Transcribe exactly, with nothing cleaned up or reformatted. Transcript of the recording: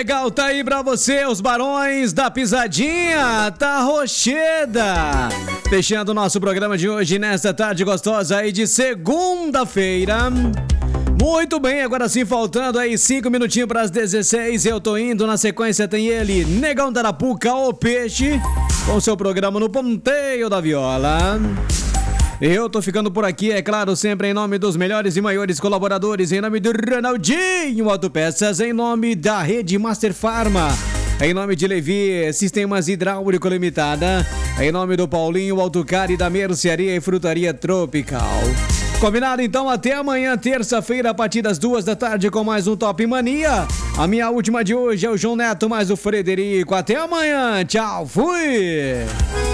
legal, tá aí pra você, os Barões da Pisadinha, tá Rocheda. Fechando o nosso programa de hoje, nesta tarde gostosa aí de segunda-feira. Muito bem, agora sim, faltando aí cinco minutinhos para as dezesseis, eu tô indo, na sequência tem ele, Negão da Arapuca, o Peixe, com seu programa no Ponteio da Viola. Eu tô ficando por aqui, é claro, sempre em nome dos melhores e maiores colaboradores, em nome do Ronaldinho Autopeças, em nome da Rede Master Pharma, em nome de Levi Sistemas Hidráulico Limitada, em nome do Paulinho Autocar e da Mercearia e Frutaria Tropical. Combinado então, até amanhã, terça-feira, a partir das duas da tarde, com mais um Top Mania. A minha última de hoje é o João Neto mais o Frederico. Até amanhã, tchau, fui!